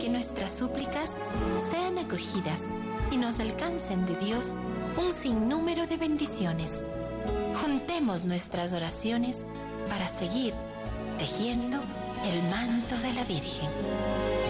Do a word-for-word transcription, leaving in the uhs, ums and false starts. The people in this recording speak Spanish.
Que nuestras súplicas sean acogidas y nos alcancen de Dios un sinnúmero de bendiciones. Juntemos nuestras oraciones para seguir tejiendo el manto de la Virgen.